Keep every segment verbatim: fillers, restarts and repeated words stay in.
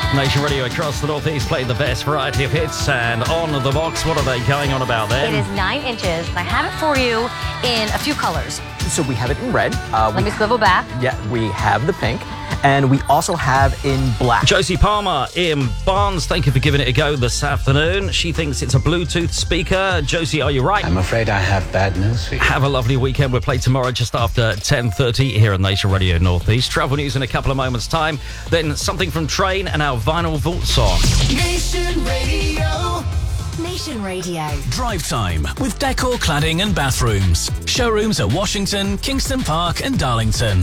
Nation Radio across the Northeast play the best variety of hits, and on the box, what are they going on about then? It is nine inches, and I have it for you in a few colors. So we have it in red. Uh, Let me swivel back. Yeah, we have the pink, and we also have in black. Josie Palmer in Barnes, thank you for giving it a go this afternoon. She thinks it's a Bluetooth speaker. Josie, are you right? I'm afraid I have bad news for you. Have a lovely weekend. We'll play tomorrow just after ten thirty here on Nation Radio Northeast. Travel news in a couple of moments' time. Then something from Train and our vinyl vault song. Nation Radio. Nation Radio. Drive time with Decor Cladding and Bathrooms. Showrooms at Washington, Kingston Park and Darlington.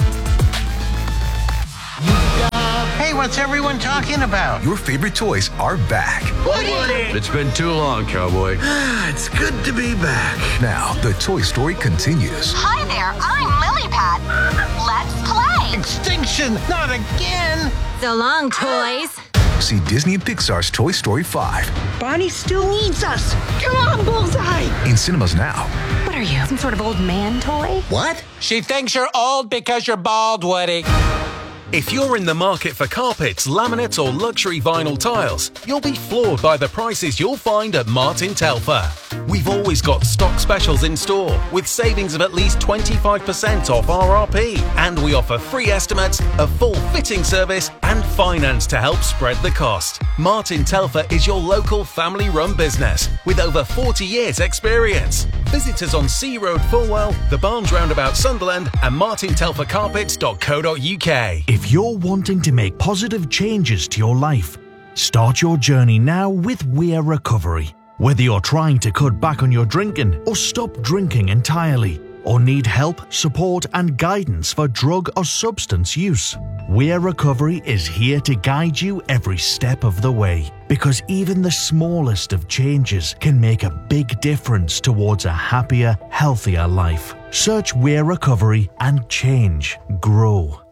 Hey, what's everyone talking about? Your favorite toys are back. Woody! It's been too long, cowboy. It's good to be back. Now, the Toy Story continues. Hi there, I'm Lily Pad. Let's play. Extinction, not again! So long, toys. See Disney and Pixar's Toy Story five. Bonnie still needs us. Come on, Bullseye. In cinemas now. What are you, some sort of old man toy? What? She thinks you're old because you're bald, Woody. If you're in the market for carpets, laminates or luxury vinyl tiles, you'll be floored by the prices you'll find at Martin Telfer. We've always got stock specials in store with savings of at least twenty-five percent off R R P, and we offer free estimates, a full fitting service and finance to help spread the cost. Martin Telfer is your local family-run business with over forty years experience. Visit us on Sea Road Fulwell, the Barnes Roundabout Sunderland and martin telfer carpets dot co dot uk. If you're wanting to make positive changes to your life, start your journey now with Weir Recovery. Whether you're trying to cut back on your drinking or stop drinking entirely, or need help, support and guidance for drug or substance use, Weir Recovery is here to guide you every step of the way. Because even the smallest of changes can make a big difference towards a happier, healthier life. Search Weir Recovery and change, grow.